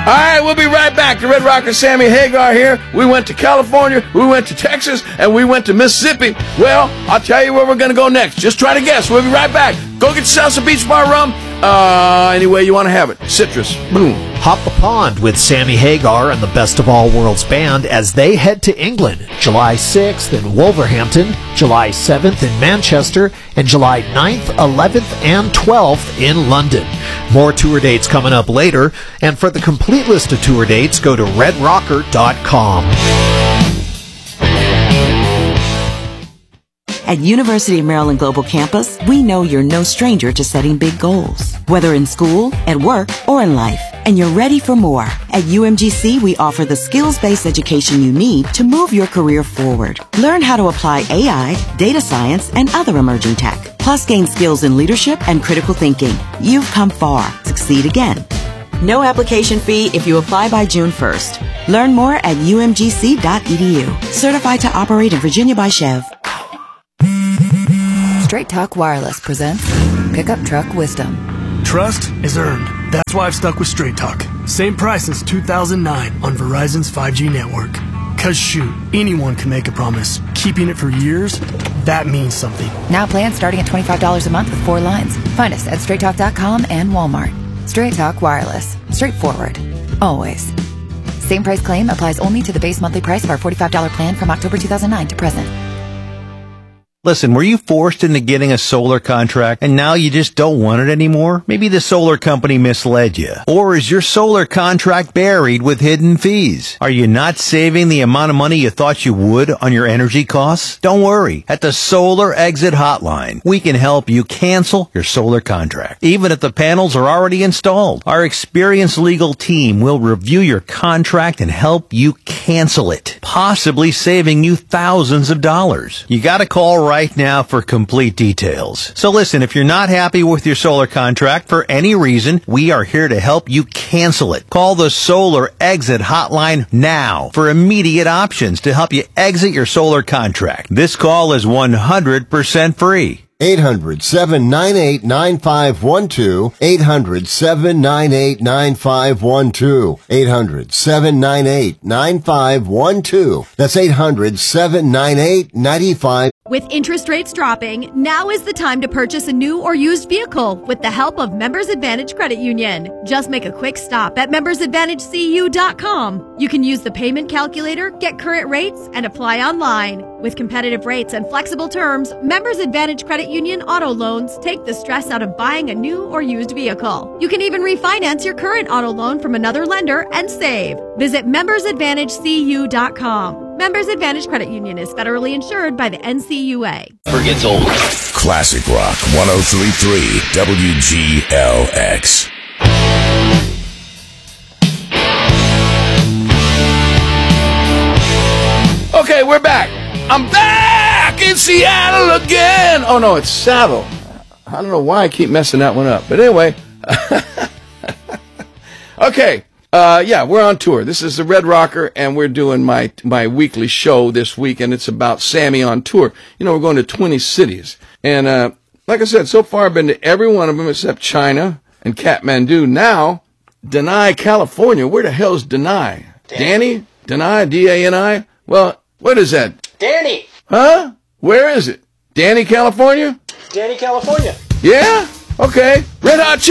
All right, we'll be right back. The Red Rocker Sammy Hagar here. We went to California, we went to Texas, and we went to Mississippi. Well, I'll tell you where we're going to go next. Just try to guess. We'll be right back. Go get yourself some Beach Bar rum. Any way you want to have it. Citrus. Boom. Hop the Pond with Sammy Hagar and the Best of All Worlds Band as they head to England, July 6th in Wolverhampton, July 7th in Manchester, and July 9th, 11th, and 12th in London. More tour dates coming up later, and for the complete list of tour dates, go to redrocker.com. At University of Maryland Global Campus, we know you're no stranger to setting big goals, whether in school, at work, or in life, and you're ready for more. At UMGC, we offer the skills-based education you need to move your career forward. Learn how to apply AI, data science, and other emerging tech, plus gain skills in leadership and critical thinking. You've come far. Succeed again. No application fee if you apply by June 1st. Learn more at umgc.edu. Certified to operate in Virginia by Chev. Straight Talk Wireless presents Pickup Truck Wisdom. Trust is earned. That's why I've stuck with Straight Talk. Same price since 2009 on Verizon's 5G network. Cause shoot, anyone can make a promise. Keeping it for years, that means something. Now plans starting at $25 a month with 4 lines. Find us at straighttalk.com and Walmart. Straight Talk Wireless. Straightforward. Always. Same price claim applies only to the base monthly price of our $45 plan from October 2009 to present. Listen, were you forced into getting a solar contract and now you just don't want it anymore? Maybe the solar company misled you. Or is your solar contract buried with hidden fees? Are you not saving the amount of money you thought you would on your energy costs? Don't worry. At the Solar Exit Hotline, we can help you cancel your solar contract, even if the panels are already installed. Our experienced legal team will review your contract and help you cancel it, possibly saving you thousands of dollars. You gotta call right now for complete details. So listen, if you're not happy with your solar contract for any reason, we are here to help you cancel it. Call the Solar Exit Hotline now for immediate options to help you exit your solar contract. This call is 100% free. 800-798-9512. 800-798-9512. 800-798-9512. That's 800-798-9512. With interest rates dropping, now is the time to purchase a new or used vehicle with the help of Members Advantage Credit Union. Just make a quick stop at membersadvantagecu.com. You can use the payment calculator, get current rates, and apply online. With competitive rates and flexible terms, Members Advantage Credit Union auto loans take the stress out of buying a new or used vehicle. You can even refinance your current auto loan from another lender and save. Visit membersadvantagecu.com. Members Advantage Credit Union is federally insured by the NCUA. Forgets old. Classic Rock 103.3 WGLX. Okay, we're back. I'm back in Seattle again. Oh, no, it's Saddle. I don't know why I keep messing that one up. But anyway. Okay. Yeah, we're on tour. This is the Red Rocker, and we're doing my weekly show this week, and it's about Sammy on tour. You know, we're going to 20 cities. And like I said, so far I've been to every one of them except China and Kathmandu. Now, Denai, California. Where the hell's Denai? Danny? Denai? D-A-N-I? Well, what is that? Danny. Huh? Where is it? Danny, California? Danny, California. Yeah? Okay. Red Hot Chili